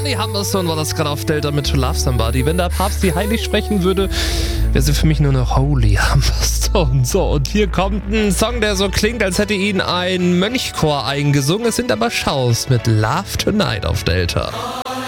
Army Hammerstone war das gerade auf Delta mit To Love Somebody. Wenn der Papst sie heilig sprechen würde, wäre sie für mich nur eine Holy Hammerstone. So, und hier kommt ein Song, der so klingt, als hätte ihn ein Mönchchor eingesungen. Es sind aber Schaus mit Love Tonight auf Delta.